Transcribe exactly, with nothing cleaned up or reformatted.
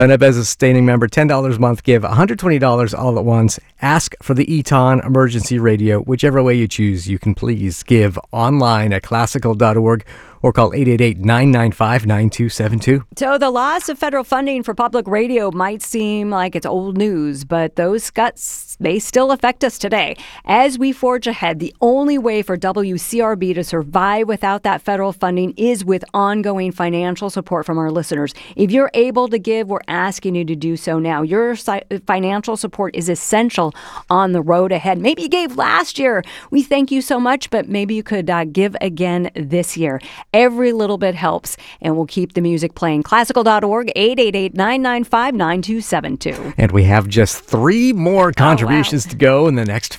Sign up as a sustaining member, ten dollars a month, give one hundred twenty dollars all at once. Ask for the Eton Emergency Radio. Whichever way you choose, you can please give online at classical dot org or call eight eight eight, nine nine five, nine two seven two. So the loss of federal funding for public radio might seem like it's old news, but those cuts may still affect us today. As we forge ahead, the only way for W C R B to survive without that federal funding is with ongoing financial support from our listeners. If you're able to give, we're asking you to do so now. Your si- financial support is essential on the road ahead. Maybe you gave last year. We thank you so much, but maybe you could uh, give again this year. Every little bit helps, and we'll keep the music playing. classical dot org, eight eight eight, nine nine five, nine two seven two. And we have just three more contributions oh, wow. to go in the next